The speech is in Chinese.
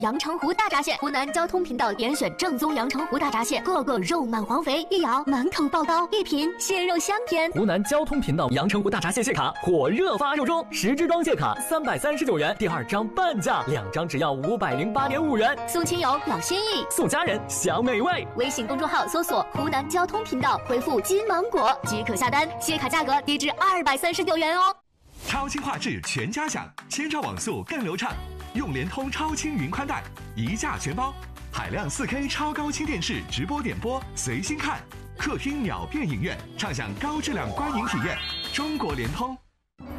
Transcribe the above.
阳澄湖大闸蟹，湖南交通频道严选正宗阳澄湖大闸蟹，个个肉满黄肥，一咬满口爆刀，一品蟹肉香甜。 湖南交通频道阳澄湖大闸蟹蟹卡火热发售中，10支装蟹卡339元，第2张半价，2张只要508.5元， 送亲友老心意， 送家人享美味。 微信公众号搜索湖南交通频道，回复金芒果即可下单，蟹卡价格低至239元哦。 超轻画质全家享，千兆网速更流畅，用联通超轻云宽带，一价全包，海量4K 超高清电视直播点播随心看，客厅秒变影院，畅享高质量观影体验。中国联通。